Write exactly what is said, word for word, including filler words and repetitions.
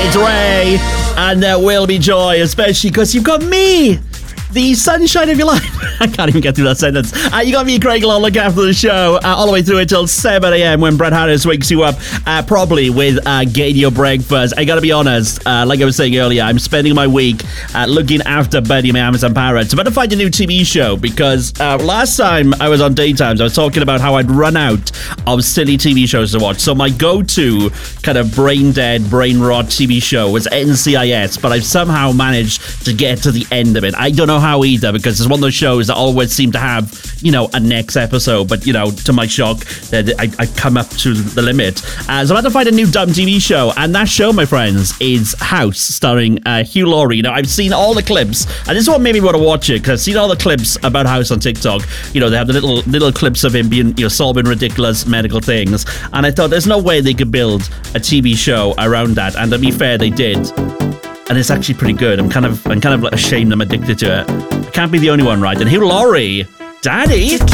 It's Ray, and there will be joy, especially because you've got me, the sunshine of your life. I can't even get through that sentence. Uh, you got me, Craig Law, look after the show uh, all the way through until seven a.m. when Brett Harris wakes you up, uh, probably with uh, getting your breakfast. I gotta be honest, uh, like I was saying earlier, I'm spending my week uh, looking after Betty, my Amazon parrot. So I'm about to find a new T V show because uh, last time I was on Daytimes, I was talking about how I'd run out of silly T V shows to watch. So my go-to kind of brain-dead, brain-rot T V show was N C I S, but I've somehow managed to get to the end of it. I don't know how either, because it's one of those shows that always seem to have, you know, a next episode, but, you know, to my shock, that I, I come up to the limit. Uh, so I had to find a new dumb T V show, and that show, my friends, is House, starring uh, Hugh Laurie. Now, I've seen all the clips, and this is what made me want to watch it, because I've seen all the clips about House on TikTok. You know, they have the little little clips of him being, you know, solving ridiculous medical things, and I thought there's no way they could build a T V show around that, and to be fair, they did. And it's actually pretty good. I'm kind of I'm kind of ashamed I'm addicted to it. I can't be the only one, right? And Hugh Laurie, Daddy.